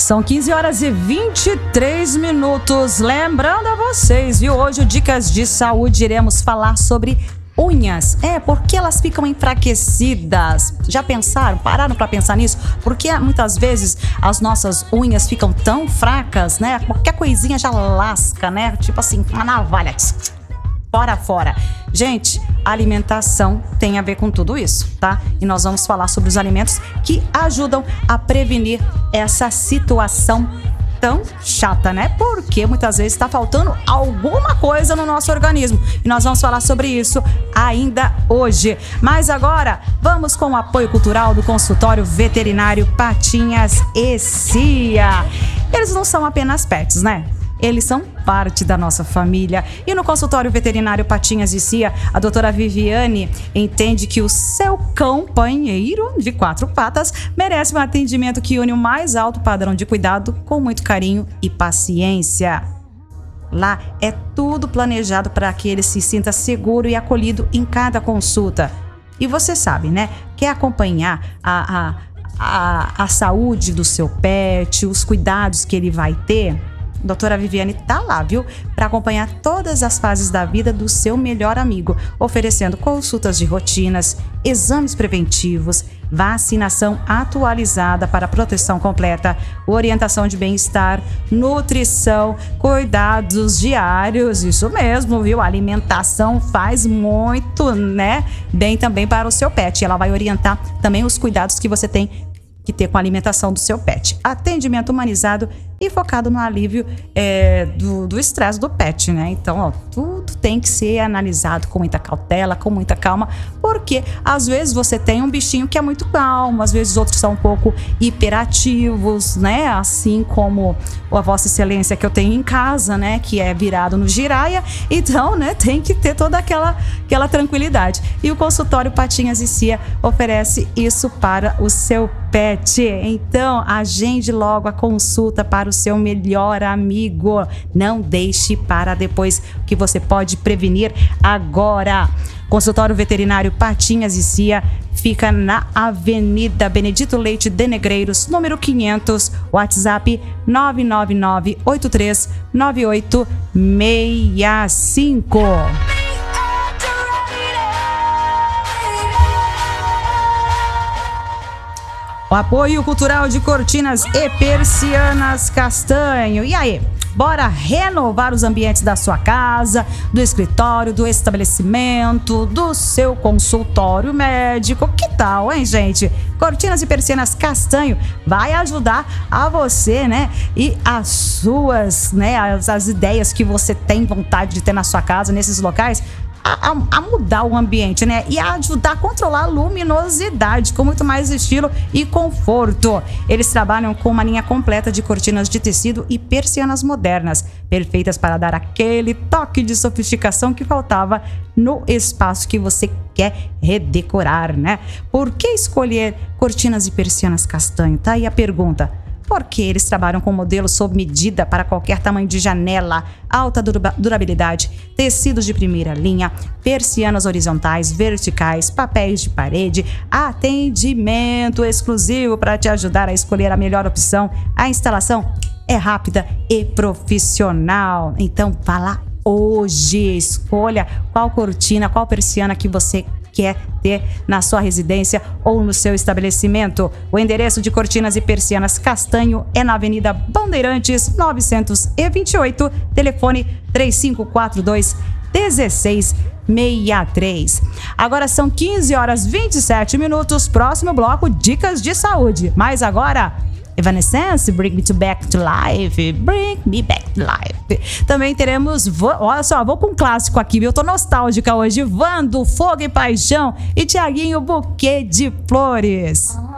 São 15 horas e 23 minutos. Lembrando a vocês, viu? Hoje o Dicas de Saúde iremos falar sobre unhas. Porque elas ficam enfraquecidas. Já pensaram? Pararam para pensar nisso? Porque muitas vezes as nossas unhas ficam tão fracas, né? Qualquer coisinha já lasca, né? Tipo assim, uma navalha. Fora. Gente, a alimentação tem a ver com tudo isso, tá? E nós vamos falar sobre os alimentos que ajudam a prevenir essa situação tão chata, né? Porque muitas vezes está faltando alguma coisa no nosso organismo. E nós vamos falar sobre isso ainda hoje. Mas agora, vamos com o apoio cultural do consultório veterinário Patinhas e Cia. Eles não são apenas pets, né? Eles são parte da nossa família. E no consultório veterinário Patinhas e Cia, a doutora Viviane entende que o seu companheiro de 4 patas merece um atendimento que une o mais alto padrão de cuidado com muito carinho e paciência. Lá é tudo planejado para que ele se sinta seguro e acolhido em cada consulta. E você sabe, né? Quer acompanhar a saúde do seu pet, os cuidados que ele vai ter? A doutora Viviane tá lá, viu? Para acompanhar todas as fases da vida do seu melhor amigo, oferecendo consultas de rotinas, exames preventivos, vacinação atualizada para proteção completa, orientação de bem-estar, nutrição, cuidados diários, isso mesmo, viu? A alimentação faz muito, né? Bem também para o seu pet. Ela vai orientar também os cuidados que você tem que ter com a alimentação do seu pet. Atendimento humanizado e focado no alívio do estresse do pet, né? Então, ó, tudo tem que ser analisado com muita cautela, com muita calma, porque às vezes você tem um bichinho que é muito calmo, às vezes outros são um pouco hiperativos, né? Assim como a Vossa Excelência que eu tenho em casa, né? Que é virado no giraia. Então, né? Tem que ter toda aquela tranquilidade. E o consultório Patinhas e Cia oferece isso para o seu pet. Então, agende logo a consulta para o seu melhor amigo. Não deixe para depois, que você pode prevenir agora. Consultório Veterinário Patinhas e Cia fica na Avenida Benedito Leite de Negreiros, número 500, WhatsApp 999-839865. O apoio cultural de cortinas e persianas Castanho. E aí, bora renovar os ambientes da sua casa, do escritório, do estabelecimento, do seu consultório médico? Que tal, hein, gente? Cortinas e persianas Castanho vai ajudar a você, né? E as suas, né? As ideias que você tem vontade de ter na sua casa, nesses locais, a mudar o ambiente, né? E a ajudar a controlar a luminosidade com muito mais estilo e conforto. Eles trabalham com uma linha completa de cortinas de tecido e persianas modernas, perfeitas para dar aquele toque de sofisticação que faltava no espaço que você quer redecorar, né? Por que escolher cortinas e persianas Castanho? Tá aí a pergunta. Porque eles trabalham com modelos sob medida para qualquer tamanho de janela, alta durabilidade, tecidos de primeira linha, persianas horizontais, verticais, papéis de parede, atendimento exclusivo para te ajudar a escolher a melhor opção. A instalação é rápida e profissional. Então, vá lá hoje, escolha qual cortina, qual persiana que você quer ter na sua residência ou no seu estabelecimento. O endereço de Cortinas e Persianas Castanho é na Avenida Bandeirantes 928, telefone 3542-1663. Agora são 15 horas 27 minutos, próximo bloco Dicas de Saúde. Mas agora, Evanescence, Bring Me Back to Life. Bring Me Back to Life. Também teremos, olha só, vou com um clássico aqui, viu? Eu tô nostálgica hoje. Vando, Fogo e Paixão e Tiaguinho, Buquê de Flores.